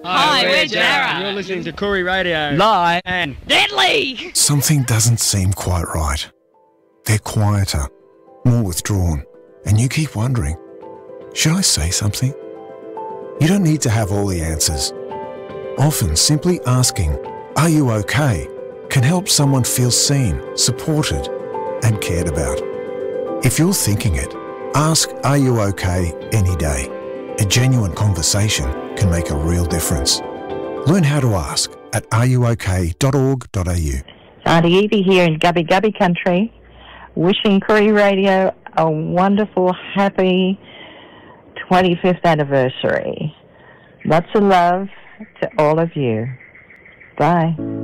Hi, we're Jarrah. You're listening to Koori Radio. Live And deadly. Something doesn't seem quite right. They're quieter, more withdrawn, and you keep wondering, should I say something? You don't need to have all the answers. Often simply asking, "Are you okay?" can help someone feel seen, supported, and cared about. If you're thinking it, ask "Are you okay?" any day. A genuine conversation can make a real difference. Learn how to ask at areyouok.org.au. Auntie Evie here in Gubby Gubby country, wishing Koori Radio a wonderful, happy 25th anniversary. Lots of love to all of you. Bye.